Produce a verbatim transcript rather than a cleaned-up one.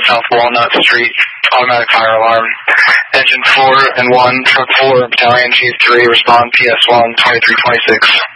South Walnut Street. Automatic fire alarm. Engine four and one, truck four, battalion Chief three, respond P S one, twenty-three twenty-six.